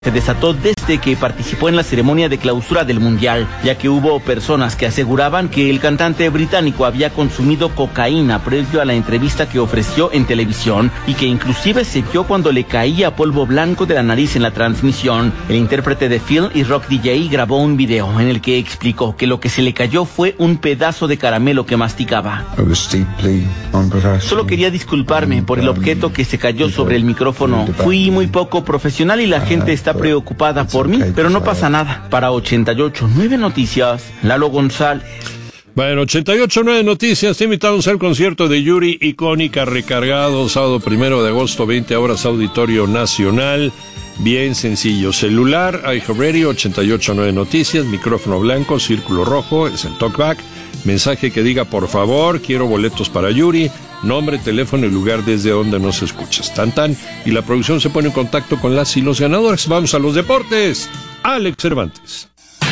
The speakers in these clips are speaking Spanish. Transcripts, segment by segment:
se desató desde que participó en la ceremonia de clausura del Mundial, ya que hubo personas que aseguraban que el cantante británico había consumido cocaína previo a la entrevista que ofreció en televisión y que inclusive se vio cuando le caía polvo blanco de la nariz en la transmisión. El intérprete de Phil y Rock DJ grabó un video en el que explicó que lo que se le cayó fue un pedazo de caramelo que masticaba. Solo quería disculparme por el objeto que se cayó sobre el micrófono. Fui muy poco profesional y la gente está preocupada por mí, pero no pasa nada. Para 88.9 Noticias, Lalo González. Bueno, 88.9 Noticias, invitados al concierto de Yuri, Icónica, recargado, sábado 1 de agosto, 20 horas, Auditorio Nacional. Bien sencillo, celular, iHeartRadio, 88.9 Noticias, micrófono blanco, círculo rojo, es el talkback, mensaje que diga por favor, quiero boletos para Yuri, nombre, teléfono y lugar desde donde nos escuchas. Tan, y la producción se pone en contacto con las y los ganadores. Vamos a los deportes. Alex Cervantes.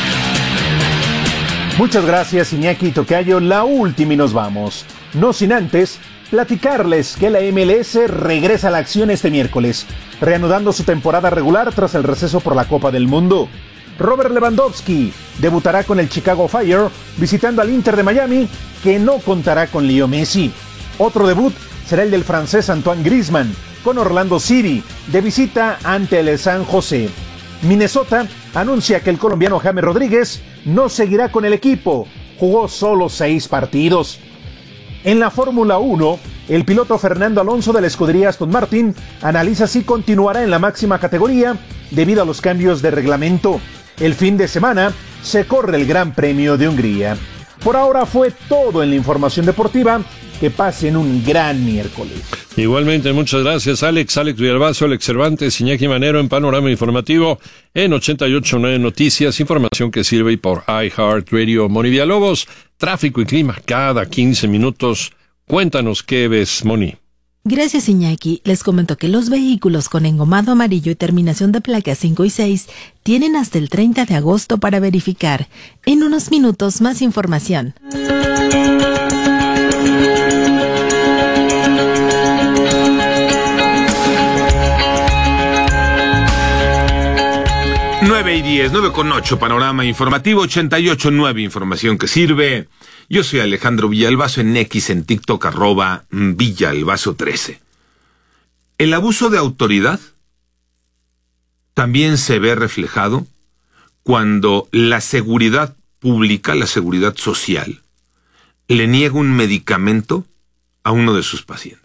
Muchas gracias, Iñaki Tocayo. La última y nos vamos. No sin antes platicarles que la MLS regresa a la acción este miércoles, reanudando su temporada regular tras el receso por la Copa del Mundo. Robert Lewandowski debutará con el Chicago Fire visitando al Inter de Miami, que no contará con Leo Messi. Otro debut será el del francés Antoine Griezmann con Orlando City de visita ante el San José. Minnesota anuncia que el colombiano James Rodríguez no seguirá con el equipo, jugó solo 6 partidos. En la Fórmula 1, el piloto Fernando Alonso de la escudería Aston Martin analiza si continuará en la máxima categoría debido a los cambios de reglamento. El fin de semana se corre el Gran Premio de Hungría. Por ahora fue todo en la información deportiva. Que pasen un gran miércoles. Igualmente, muchas gracias, Alex Villalbazo, Alex Cervantes, Iñaki Manero en Panorama Informativo en 88.9 Noticias, información que sirve por iHeartRadio. Moni Villalobos, tráfico y clima cada 15 minutos. Cuéntanos qué ves, Moni. Gracias, Iñaki. Les comento que los vehículos con engomado amarillo y terminación de placas 5 y 6 tienen hasta el 30 de agosto para verificar. En unos minutos, más información. Nueve y 10, 9:08, Panorama Informativo, 88.9, información que sirve. Yo soy Alejandro Villalbazo en X, en TikTok, @Villalbazo13. El abuso de autoridad también se ve reflejado cuando la seguridad pública, la seguridad social, le niega un medicamento a uno de sus pacientes.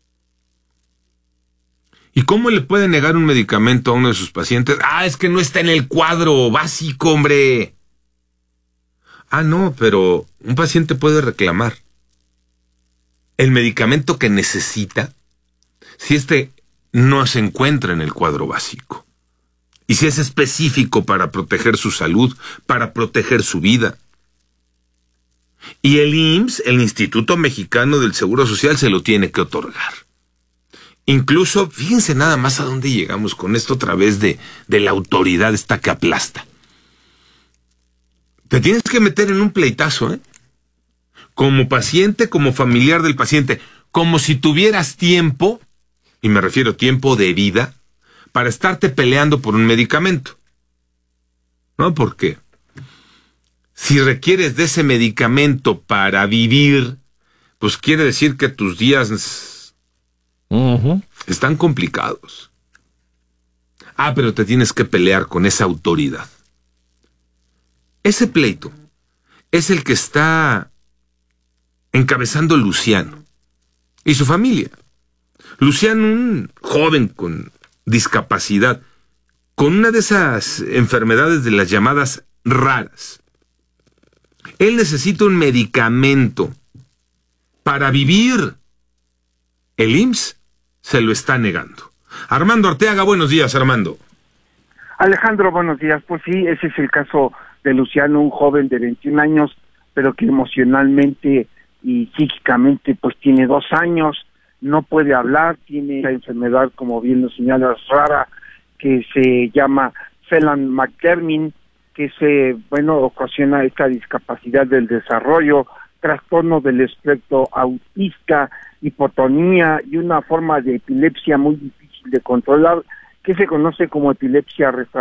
¿Y cómo le puede negar un medicamento a uno de sus pacientes? Es que no está en el cuadro básico, hombre. No, pero un paciente puede reclamar el medicamento que necesita si este no se encuentra en el cuadro básico. Y si es específico para proteger su salud, para proteger su vida. Y el IMSS, el Instituto Mexicano del Seguro Social, se lo tiene que otorgar. Incluso, fíjense nada más a dónde llegamos con esto a través de la autoridad esta que aplasta. Te tienes que meter en un pleitazo, como paciente, como familiar del paciente, como si tuvieras tiempo, y me refiero tiempo de vida, para estarte peleando por un medicamento. ¿No? Porque si requieres de ese medicamento para vivir, pues quiere decir que tus días están complicados. Pero te tienes que pelear con esa autoridad. Ese pleito es el que está encabezando Luciano y su familia. Luciano, un joven con discapacidad, con una de esas enfermedades de las llamadas raras. Él necesita un medicamento para vivir. El IMSS se lo está negando. Armando Arteaga, buenos días, Armando. Alejandro, buenos días. Pues sí, ese es el caso de Luciano, un joven de 21 años, pero que emocionalmente y psíquicamente pues tiene 2 años, no puede hablar, tiene la enfermedad, como bien lo señalas, rara, que se llama Phelan-McDermid, que ocasiona esta discapacidad del desarrollo, trastorno del espectro autista, hipotonía y una forma de epilepsia muy difícil de controlar, que se conoce como epilepsia